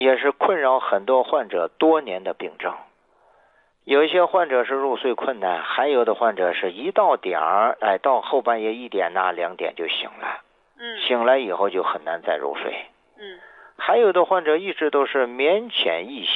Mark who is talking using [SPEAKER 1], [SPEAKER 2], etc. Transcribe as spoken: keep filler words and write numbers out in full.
[SPEAKER 1] 也是困扰很多患者多年的病症。有一些患者是入睡困难，还有的患者是一到点儿，哎，到后半夜一点呐、两点就醒了，
[SPEAKER 2] 嗯，
[SPEAKER 1] 醒来以后就很难再入睡。
[SPEAKER 2] 嗯，
[SPEAKER 1] 还有的患者一直都是眠浅易醒。